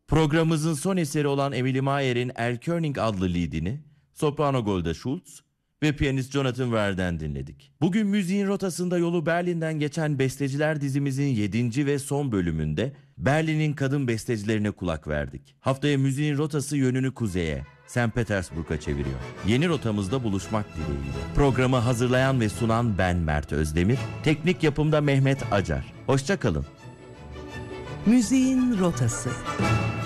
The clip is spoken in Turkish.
Programımızın son eseri olan Emily Mayer'in Erlkönig adlı liedini soprano Golda Schultz ve piyanist Jonathan Verden dinledik. Bugün müziğin rotasında yolu Berlin'den geçen besteciler dizimizin 7. ve son bölümünde Berlin'in kadın bestecilerine kulak verdik. Haftaya müziğin rotası yönünü kuzeye, St. Petersburg'a çeviriyor. Yeni rotamızda buluşmak dileğiyle. Programı hazırlayan ve sunan ben Mert Özdemir, teknik yapımda Mehmet Acar. Hoşça kalın. Müziğin rotası.